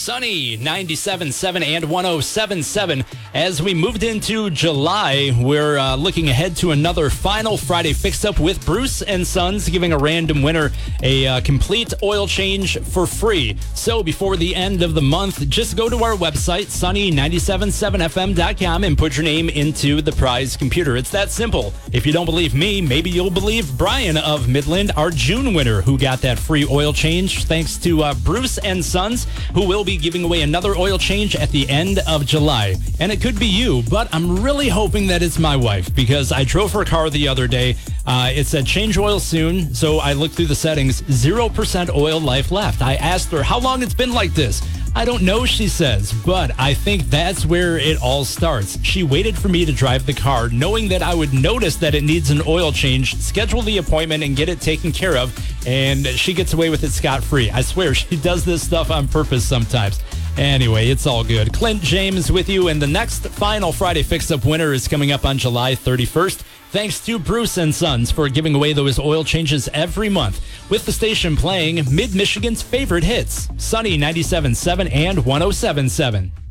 Sunny 97.7 and 107.7. As we moved into July, we're looking ahead to another final Friday fix-up with Bruce and Sons, giving a random winner a complete oil change for free. So before the end of the month, just go to our website, sunny977fm.com, and put your name into the prize computer. It's that simple. If you don't believe me, maybe you'll believe Brian of Midland, our June winner, who got that free oil change thanks to Bruce and Sons, who will be giving away another oil change at the end of July. And it could be you, but I'm really hoping that it's my wife, because I drove her car the other day. It said change oil soon, so I looked through the settings, 0% oil life left. I asked her how long it's been like this. I don't know, she says, but I think that's where it all starts. She waited for me to drive the car, knowing that I would notice that it needs an oil change, schedule the appointment, and get it taken care of, and she gets away with it scot-free. I swear, she does this stuff on purpose sometimes. Anyway, it's all good. Clint James with you, and the next final Friday Fix-Up winner is coming up on July 31st. Thanks to Bruce and Sons for giving away those oil changes every month, with the station playing Mid-Michigan's favorite hits, Sunny 97.7 and 107.7.